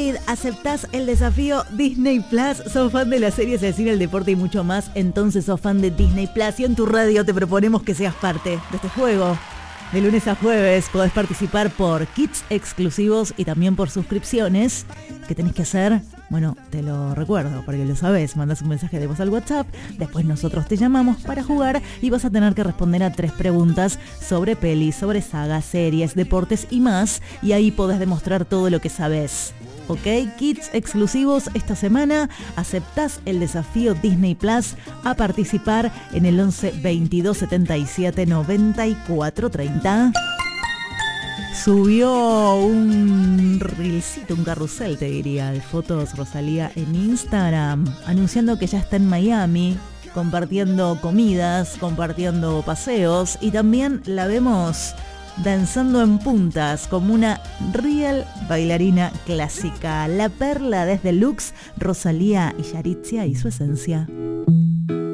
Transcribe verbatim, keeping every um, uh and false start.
Kid, ¿aceptás el desafío Disney Plus? ¿Sos fan de las series, el cine, el deporte y mucho más? Entonces sos fan de Disney Plus y en tu radio te proponemos que seas parte de este juego. De lunes a jueves podés participar por kits exclusivos y también por suscripciones. ¿Qué tenés que hacer? Bueno, te lo recuerdo porque lo sabés. Mandás un mensaje de voz al WhatsApp, después nosotros te llamamos para jugar y vas a tener que responder a tres preguntas sobre pelis, sobre sagas, series, deportes y más. Y ahí podés demostrar todo lo que sabés. ¿Ok? Kits exclusivos esta semana. ¿Aceptás el desafío Disney Plus a participar en el once veintidós setenta y siete noventa y cuatro treinta? Subió un reelcito, un carrusel, te diría, de fotos Rosalía en Instagram, anunciando que ya está en Miami, compartiendo comidas, compartiendo paseos, y también la vemos danzando en puntas como una real bailarina clásica. La perla desde Lux, Rosalía y Yaritzia y su esencia.